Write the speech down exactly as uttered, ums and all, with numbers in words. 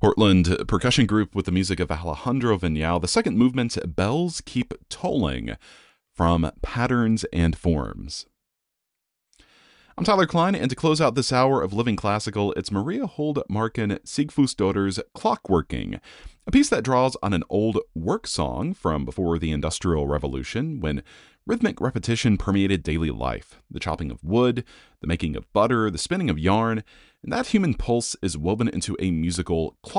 Portland percussion group with the music of Alejandro Viñal. The second movement, Bells Keep Tolling, from Patterns and Forms. I'm Tyler Klein, and to close out this hour of Living Classical, it's Maria Hold Marken Sigfusdottir's Clockworking, a piece that draws on an old work song from before the Industrial Revolution, when rhythmic repetition permeated daily life. The chopping of wood, the making of butter, the spinning of yarn, and that human pulse is woven into a musical clock.